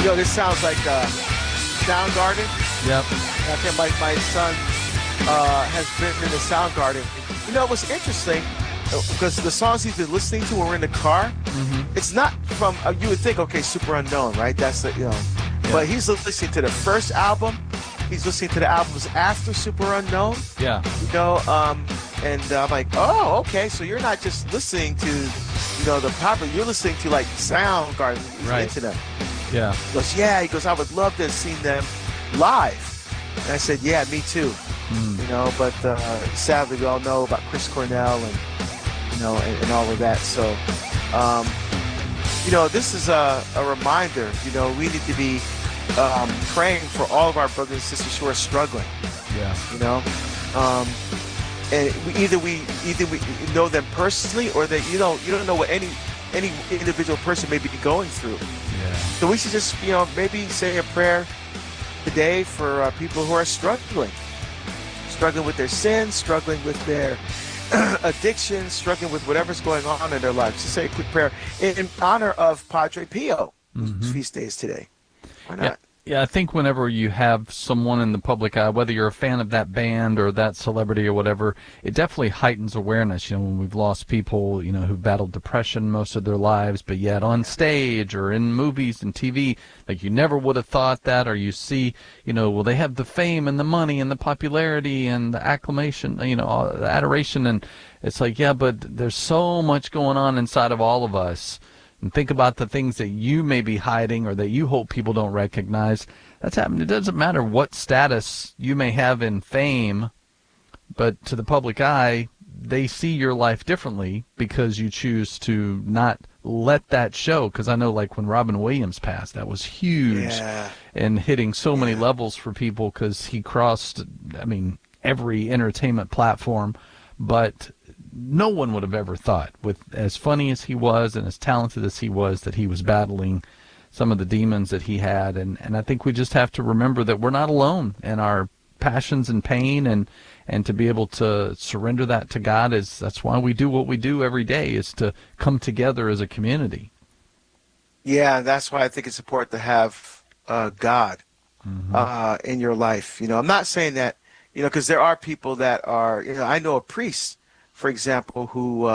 This sounds like Soundgarden. Yep. I think my son has been in the Soundgarden. What's interesting, because the songs he's been listening to when we're in the car, it's not from, you would think, okay, Super Unknown, right? That's the, but he's listening to the first album. He's listening to the albums after Super Unknown. Yeah. And I'm like, oh, okay, so you're not just listening to, the popular, you're listening to like Soundgarden. He's into them. Yeah. He goes, he goes, I would love to have seen them live. And I said, yeah, me too. But sadly we all know about Chris Cornell and and all of that. So this is a reminder. We need to be praying for all of our brothers and sisters who are struggling. And either we know them personally, or that you don't know what any individual person may be going through. So we should just maybe say a prayer today for people who are struggling with their sins, struggling with their addiction, struggling with whatever's going on in their lives. Just say a quick prayer in honor of Padre Pio, whose feast day is today. Why not? Yeah, I think whenever you have someone in the public eye, whether you're a fan of that band or that celebrity or whatever, it definitely heightens awareness. When we've lost people, who've battled depression most of their lives, but yet on stage or in movies and TV, like you never would have thought that, or you see, well, they have the fame and the money and the popularity and the acclamation, the adoration, and it's like, yeah, but there's so much going on inside of all of us. And think about the things that you may be hiding or that you hope people don't recognize. That's happening. It doesn't matter what status you may have in fame, but to the public eye, they see your life differently because you choose to not let that show. Because I know, like when Robin Williams passed, that was huge and hitting so many levels for people because he crossed, every entertainment platform. But no one would have ever thought, with as funny as he was and as talented as he was, that he was battling some of the demons that he had. And I think we just have to remember that we're not alone in our passions and pain, and to be able to surrender that to God. That's why we do what we do every day, is to come together as a community. Yeah, that's why I think it's important to have God in your life. I'm not saying that, because there are people that are, I know a priest, for example,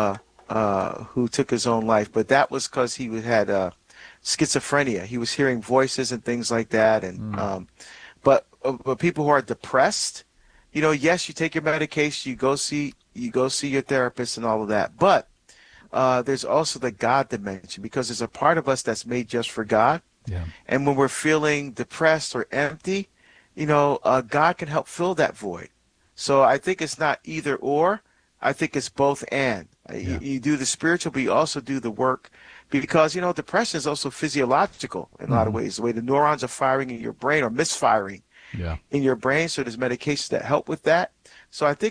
who took his own life, but that was because he had schizophrenia. He was hearing voices and things like that, and but people who are depressed, yes, you take your medication, you go see your therapist and all of that, but there's also the God dimension, because there's a part of us that's made just for God, and when we're feeling depressed or empty, God can help fill that void. So I think it's not either or. I think it's both and. You do the spiritual, but you also do the work, because, depression is also physiological in a lot of ways. The way the neurons are firing in your brain or misfiring in your brain. So there's medications that help with that. So I think